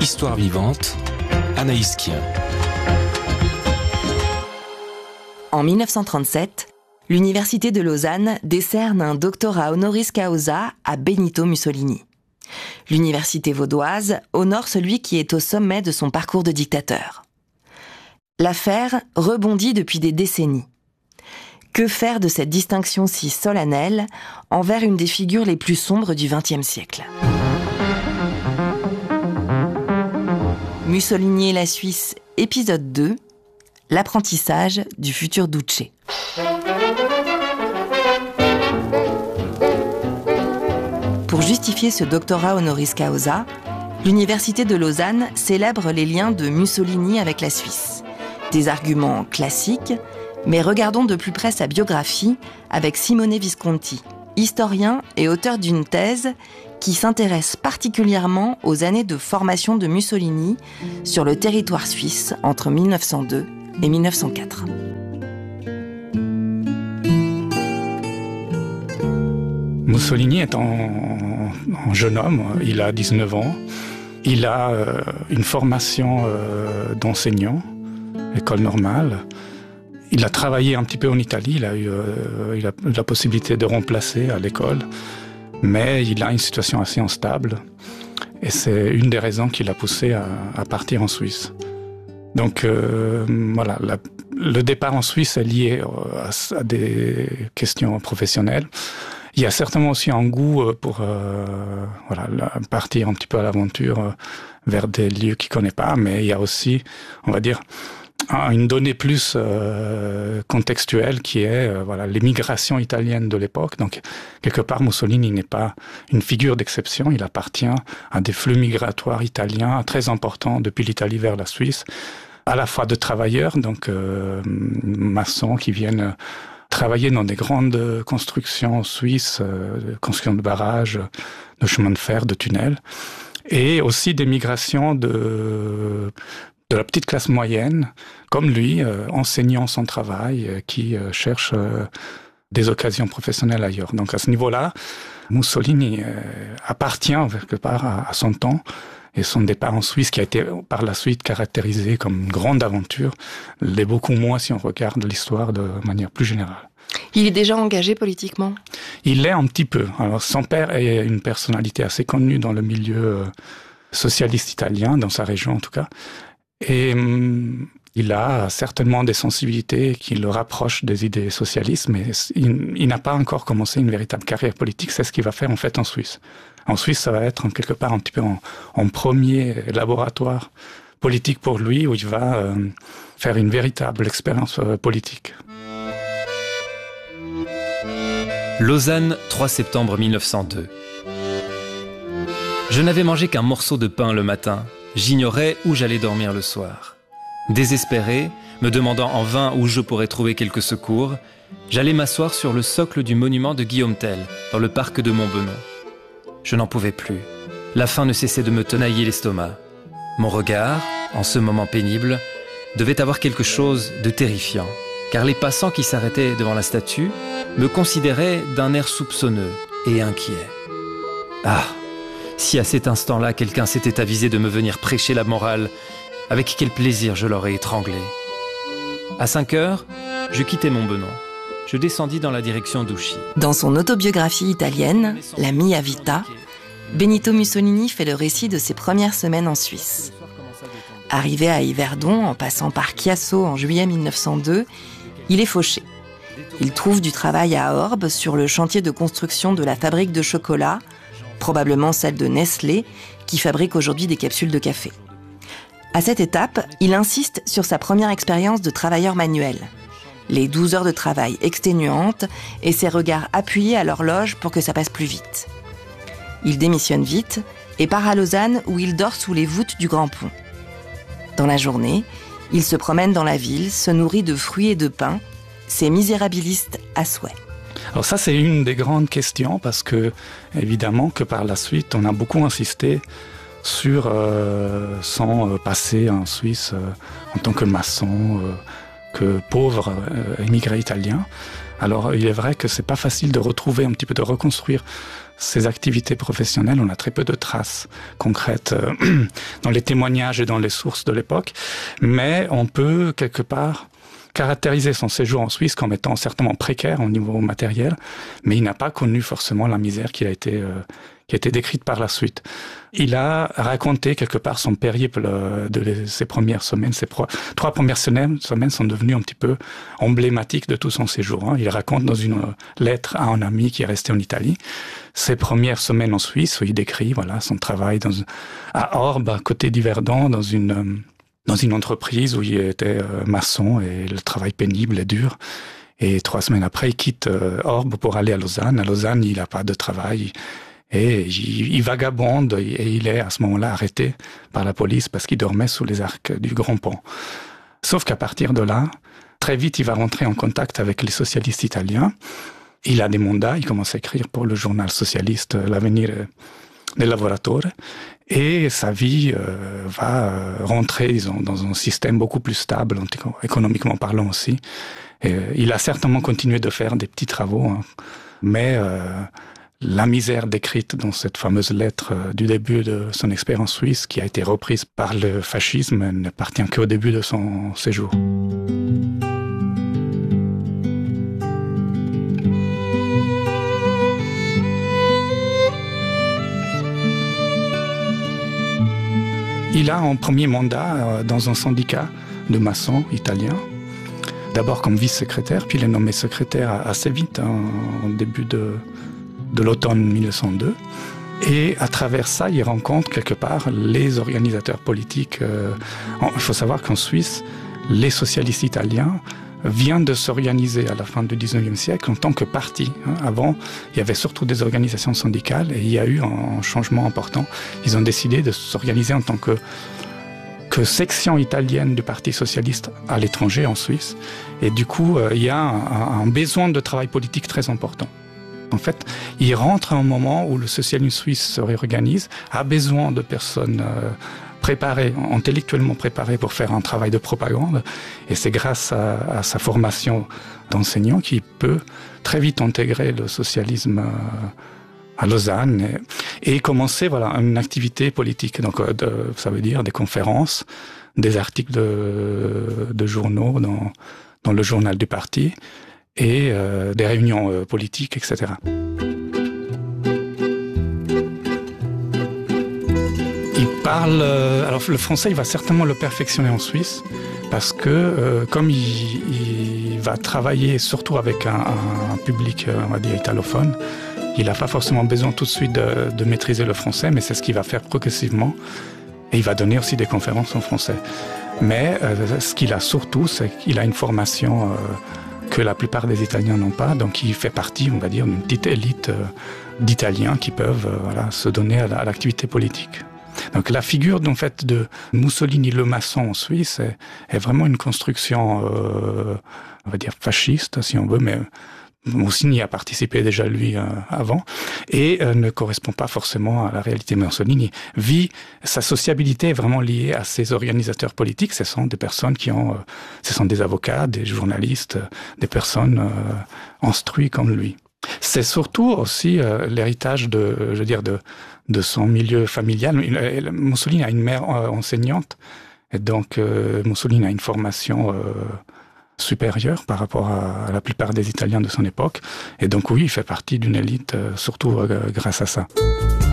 Histoire vivante, Anaïs Kien. En 1937, l'Université de Lausanne décerne un doctorat honoris causa à Benito Mussolini. L'université vaudoise honore celui qui est au sommet de son parcours de dictateur. L'affaire rebondit depuis des décennies. Que faire de cette distinction si solennelle envers une des figures les plus sombres du XXe siècle ? Mussolini et la Suisse, épisode 2, l'apprentissage du futur Duce. Pour justifier ce doctorat honoris causa, l'Université de Lausanne célèbre les liens de Mussolini avec la Suisse. Des arguments classiques, mais regardons de plus près sa biographie avec Simone Visconti, historien et auteur d'une thèse qui s'intéresse particulièrement aux années de formation de Mussolini sur le territoire suisse entre 1902 et 1904. Mussolini est un jeune homme, il a 19 ans. Il a une formation d'enseignant, école normale. Il a travaillé un petit peu en Italie, il a eu la possibilité de remplacer à l'école. Mais il a une situation assez instable. Et c'est une des raisons qui l'a poussé à partir en Suisse. Donc voilà, le départ en Suisse est lié à des questions professionnelles. Il y a certainement aussi un goût pour partir un petit peu à l'aventure vers des lieux qu'il ne connaît pas, mais il y a aussi, on va dire, une donnée plus contextuelle qui est l'émigration italienne de l'époque. Donc, quelque part, Mussolini n'est pas une figure d'exception. Il appartient à des flux migratoires italiens très importants depuis l'Italie vers la Suisse, à la fois de travailleurs, donc maçons qui viennent travailler dans des grandes constructions suisses, construction de barrages, de chemins de fer, de tunnels, et aussi des migrations de la petite classe moyenne, comme lui, enseignant son travail, qui cherche des occasions professionnelles ailleurs. Donc à ce niveau-là, Mussolini appartient quelque part à son temps, et son départ en Suisse, qui a été par la suite caractérisé comme une grande aventure, l'est beaucoup moins si on regarde l'histoire de manière plus générale. Il est déjà engagé politiquement ? Il l'est un petit peu. Alors, son père est une personnalité assez connue dans le milieu socialiste italien, dans sa région en tout cas. Et il a certainement des sensibilités qui le rapprochent des idées socialistes, mais il n'a pas encore commencé une véritable carrière politique. C'est ce qu'il va faire en fait en Suisse. En Suisse, ça va être quelque part un petit peu en premier laboratoire politique pour lui, où il va faire une véritable expérience politique. Lausanne, 3 septembre 1902. Je n'avais mangé qu'un morceau de pain le matin. J'ignorais où j'allais dormir le soir. Désespéré, me demandant en vain où je pourrais trouver quelques secours, j'allais m'asseoir sur le socle du monument de Guillaume Tell, dans le parc de Montbenon. Je n'en pouvais plus. La faim ne cessait de me tenailler l'estomac. Mon regard, en ce moment pénible, devait avoir quelque chose de terrifiant, car les passants qui s'arrêtaient devant la statue me considéraient d'un air soupçonneux et inquiet. Ah, si à cet instant-là quelqu'un s'était avisé de me venir prêcher la morale, avec quel plaisir je l'aurais étranglé. À 5 heures, je quittai Montbenon. Je descendis dans la direction d'Ouchy. Dans son autobiographie italienne, La Mia Vita, Benito Mussolini fait le récit de ses premières semaines en Suisse. Arrivé à Yverdon, en passant par Chiasso en juillet 1902, il est fauché. Il trouve du travail à Orbe sur le chantier de construction de la fabrique de chocolat, probablement celle de Nestlé, qui fabrique aujourd'hui des capsules de café. À cette étape, il insiste sur sa première expérience de travailleur manuel. Les 12 heures de travail exténuantes et ses regards appuyés à l'horloge pour que ça passe plus vite. Il démissionne vite et part à Lausanne où il dort sous les voûtes du Grand Pont. Dans la journée, il se promène dans la ville, se nourrit de fruits et de pain, c'est misérabiliste à souhait. Alors ça, c'est une des grandes questions parce que, évidemment, que par la suite, on a beaucoup insisté sur son passé en Suisse en tant que maçon, que pauvre émigré italien. Alors il est vrai que c'est pas facile de retrouver un petit peu, de reconstruire ces activités professionnelles. On a très peu de traces concrètes dans les témoignages et dans les sources de l'époque, mais on peut quelque part caractériser son séjour en Suisse comme étant certainement précaire au niveau matériel, mais il n'a pas connu forcément la misère qui a été décrite par la suite. Il a raconté quelque part son périple de ses premières semaines. Ses 3 premières semaines sont devenues un petit peu emblématiques de tout son séjour. Il raconte dans une lettre à un ami qui est resté en Italie ses premières semaines en Suisse, où il décrit son travail à Orbe, à côté d'Yverdon, dans une entreprise où il était maçon, et le travail pénible et dur. Et 3 semaines après, il quitte Orbe pour aller à Lausanne. À Lausanne, il n'a pas de travail. Et il vagabonde, et il est à ce moment-là arrêté par la police parce qu'il dormait sous les arcs du Grand Pont. Sauf qu'à partir de là, très vite, il va rentrer en contact avec les socialistes italiens. Il a des mandats, il commence à écrire pour le journal socialiste L'Avvenire del Lavoratore. Et sa vie va rentrer, disons, dans un système beaucoup plus stable, économiquement parlant aussi. Et il a certainement continué de faire des petits travaux, mais la misère décrite dans cette fameuse lettre du début de son expérience suisse, qui a été reprise par le fascisme, n'appartient qu'au début de son séjour. Il a un premier mandat dans un syndicat de maçons italiens, d'abord comme vice-secrétaire, puis il est nommé secrétaire assez vite, au début de l'automne 1902. Et à travers ça, il rencontre quelque part les organisateurs politiques. Il faut savoir qu'en Suisse, les socialistes italiens viennent de s'organiser à la fin du 19e siècle en tant que parti. Avant, il y avait surtout des organisations syndicales, et il y a eu un changement important. Ils ont décidé de s'organiser en tant que section italienne du Parti socialiste à l'étranger, en Suisse. Et du coup, il y a un besoin de travail politique très important. En fait, il rentre à un moment où le socialisme suisse se réorganise, a besoin de personnes préparées, intellectuellement préparées pour faire un travail de propagande. Et c'est grâce à sa formation d'enseignant qu'il peut très vite intégrer le socialisme à Lausanne et commencer une activité politique. Donc, ça veut dire des conférences, des articles de journaux dans le journal du parti, et des réunions politiques, etc. Il parle... alors le français, il va certainement le perfectionner en Suisse, parce que comme il va travailler surtout avec un public, on va dire, italophone, il n'a pas forcément besoin tout de suite de maîtriser le français, mais c'est ce qu'il va faire progressivement. Et il va donner aussi des conférences en français. Mais ce qu'il a surtout, c'est qu'il a une formation... que la plupart des Italiens n'ont pas, donc il fait partie, on va dire, d'une petite élite d'Italiens qui peuvent se donner à l'activité politique. Donc la figure en fait de Mussolini le maçon en Suisse est vraiment une construction, on va dire, fasciste, si on veut, mais Mussolini a participé déjà lui avant, et ne correspond pas forcément à la réalité. Mussolini vit, sa sociabilité est vraiment liée à ses organisateurs politiques. Ce sont des personnes ce sont des avocats, des journalistes, des personnes instruites comme lui. C'est surtout aussi l'héritage de son milieu familial. Mussolini a une mère enseignante, et donc Mussolini a une formation supérieur par rapport à la plupart des Italiens de son époque. Et donc oui, il fait partie d'une élite, surtout grâce à ça.